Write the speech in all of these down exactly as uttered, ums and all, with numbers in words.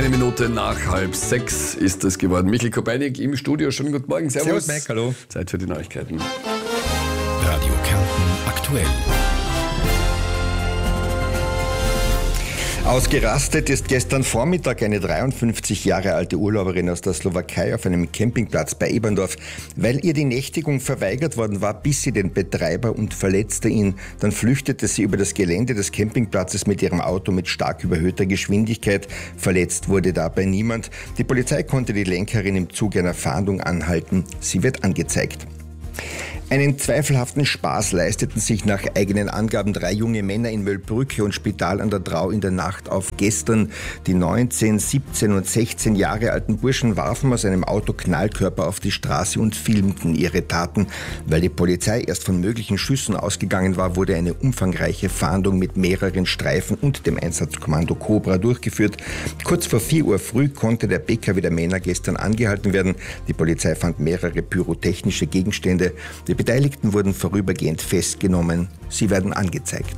Eine Minute nach halb sechs ist es geworden. Michael Kopeinik im Studio. Schönen guten Morgen. Servus. Servus, Mike, hallo. Zeit für die Neuigkeiten. Radio Kärnten aktuell. Ausgerastet ist gestern Vormittag eine dreiundfünfzig Jahre alte Urlauberin aus der Slowakei auf einem Campingplatz bei Eberndorf. Weil ihr die Nächtigung verweigert worden war, biss sie den Betreiber und verletzte ihn. Dann flüchtete sie über das Gelände des Campingplatzes mit ihrem Auto mit stark überhöhter Geschwindigkeit. Verletzt wurde dabei niemand. Die Polizei konnte die Lenkerin im Zuge einer Fahndung anhalten. Sie wird angezeigt. Einen zweifelhaften Spaß leisteten sich nach eigenen Angaben drei junge Männer in Möllbrücke und Spital an der Drau in der Nacht auf gestern. Die neunzehn, siebzehn und sechzehn Jahre alten Burschen warfen aus einem Auto Knallkörper auf die Straße und filmten ihre Taten. Weil die Polizei erst von möglichen Schüssen ausgegangen war, wurde eine umfangreiche Fahndung mit mehreren Streifen und dem Einsatzkommando Cobra durchgeführt. Kurz vor vier Uhr früh konnte der P K W der Männer gestern angehalten werden. Die Polizei fand mehrere pyrotechnische Gegenstände. Die Beteiligten wurden vorübergehend festgenommen. Sie werden angezeigt.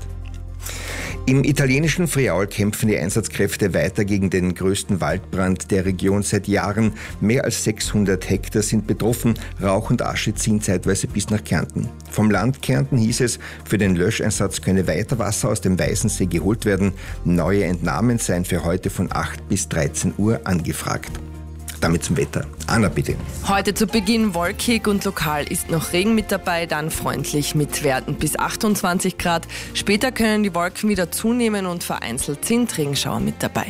Im italienischen Friaul kämpfen die Einsatzkräfte weiter gegen den größten Waldbrand der Region seit Jahren. Mehr als sechshundert Hektar sind betroffen. Rauch und Asche ziehen zeitweise bis nach Kärnten. Vom Land Kärnten hieß es, für den Löscheinsatz könne weiter Wasser aus dem Weißensee geholt werden. Neue Entnahmen seien für heute von acht bis dreizehn Uhr angefragt. Damit zum Wetter. Anna, bitte. Heute zu Beginn wolkig und lokal ist noch Regen mit dabei, dann freundlich mit Werten bis achtundzwanzig Grad. Später können die Wolken wieder zunehmen und vereinzelt sind Regenschauer mit dabei.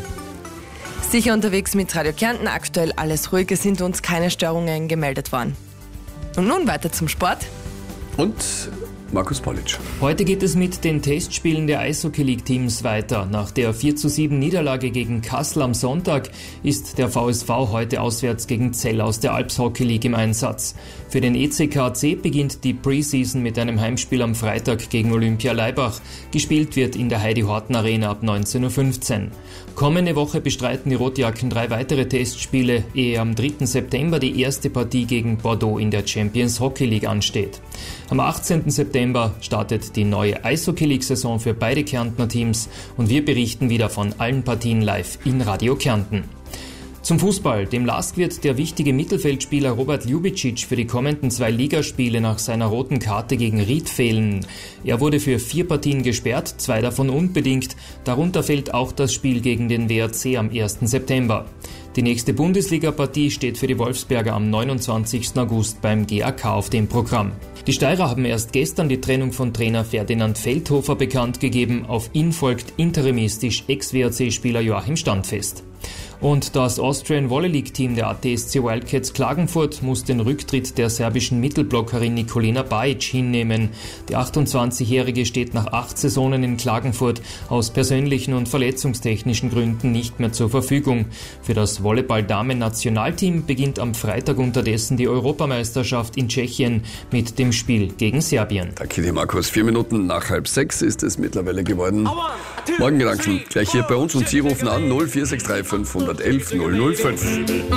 Sicher unterwegs mit Radio Kärnten, aktuell alles ruhig, es sind uns keine Störungen gemeldet worden. Und nun weiter zum Sport. Und Markus Polic. Heute geht es mit den Testspielen der Eishockey-League-Teams weiter. Nach der vier zu sieben Niederlage gegen Kassel am Sonntag ist der V S V heute auswärts gegen Zell aus der Alps Hockey League im Einsatz. Für den E C K C beginnt die Preseason mit einem Heimspiel am Freitag gegen Olympia Laibach. Gespielt wird in der Heidi-Horten-Arena ab neunzehn Uhr fünfzehn. Kommende Woche bestreiten die Rotjacken drei weitere Testspiele, ehe am dritten September die erste Partie gegen Bordeaux in der Champions Hockey League ansteht. Am achtzehnten September startet die neue Eishockey-League-Saison für beide Kärntner Teams und wir berichten wieder von allen Partien live in Radio Kärnten. Zum Fußball. Dem Lask wird der wichtige Mittelfeldspieler Robert Ljubicic für die kommenden zwei Ligaspiele nach seiner roten Karte gegen Ried fehlen. Er wurde für vier Partien gesperrt, zwei davon unbedingt. Darunter fällt auch das Spiel gegen den W R C am ersten September. Die nächste Bundesliga-Partie steht für die Wolfsberger am neunundzwanzigsten August beim G A K auf dem Programm. Die Steirer haben erst gestern die Trennung von Trainer Ferdinand Feldhofer bekannt gegeben. Auf ihn folgt interimistisch Ex-W R C-Spieler Joachim Standfest. Und das Austrian Volley League Team der A T S C Wildcats Klagenfurt muss den Rücktritt der serbischen Mittelblockerin Nikolina Bajic hinnehmen. Die achtundzwanzigjährige steht nach acht Saisonen in Klagenfurt aus persönlichen und verletzungstechnischen Gründen nicht mehr zur Verfügung. Für das Volleyball-Damen-Nationalteam beginnt am Freitag unterdessen die Europameisterschaft in Tschechien mit dem Spiel gegen Serbien. Danke dir, Markus. Vier Minuten nach halb sechs ist es mittlerweile geworden. Morgengedanken gleich hier bei uns und Sie rufen an null vier sechs drei fünf eins eins null null fünf.